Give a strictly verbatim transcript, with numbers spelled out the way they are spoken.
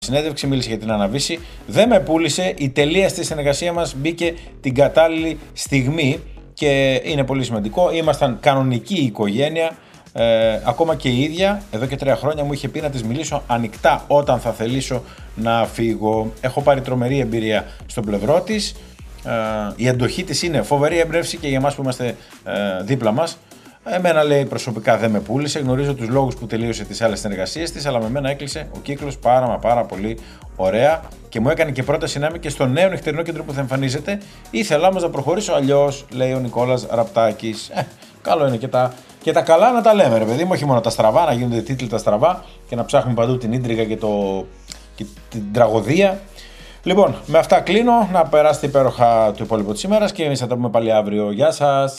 συνέντευξη, μίλησε για την Αναβίση. Δεν με πούλησε. Η τελεία στη συνεργασία μας μπήκε την κατάλληλη στιγμή και είναι πολύ σημαντικό. Ήμασταν κανονική οικογένεια. Ε, ακόμα και η ίδια εδώ και τρία χρόνια μου είχε πει να της μιλήσω ανοιχτά όταν θα θελήσω να φύγω. Έχω πάρει τρομερή εμπειρία στο πλευρό της. Ε, η αντοχή της είναι φοβερή έμπνευση και για εμάς που είμαστε ε, δίπλα μας. Εμένα, λέει, προσωπικά δεν με πούλησε. Γνωρίζω τους λόγους που τελείωσε τις άλλες συνεργασίες της, αλλά με μένα έκλεισε ο κύκλος πάρα μα πάρα πολύ ωραία και μου έκανε και πρόταση να είμαι και στο νέο νυχτερινό κέντρο που θα εμφανίζεται. Ήθελα όμως να προχωρήσω αλλιώς, λέει ο Νικόλας Ραπτάκης. Ε, καλό είναι και τα, και τα καλά να τα λέμε, ρε παιδί μου, όχι μόνο τα στραβά, να γίνονται τίτλοι τα στραβά και να ψάχνουμε παντού την ίντριγα και, το, και την τραγωδία. Λοιπόν, με αυτά κλείνω. Να περάσετε υπέροχα το υπόλοιπο της ημέρας και εμείς θα τα πούμε πάλι αύριο. Γεια σας!